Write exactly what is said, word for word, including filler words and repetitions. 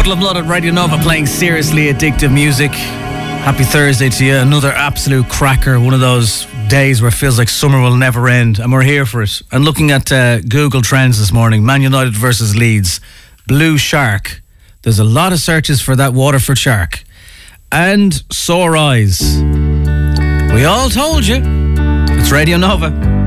Michael and Blood at Radio Nova playing seriously addictive music. Happy Thursday to you. Another absolute cracker. One of those days where it feels like summer will never end, and we're here for it. And looking at uh, Google Trends this morning, Man United versus Leeds, Blue Shark. There's a lot of searches for that Waterford Shark. And sore eyes. We all told you. It's Radio Nova.